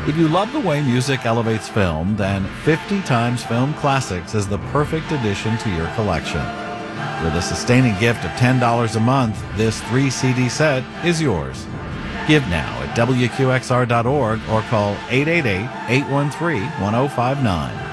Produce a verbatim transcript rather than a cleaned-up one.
If you love the way music elevates film, then fifty Times Film Classics is the perfect addition to your collection. With a sustaining gift of ten dollars a month, this three C D set is yours. Give now at W Q X R dot org or call eight eight eight, eight one three, one zero five nine.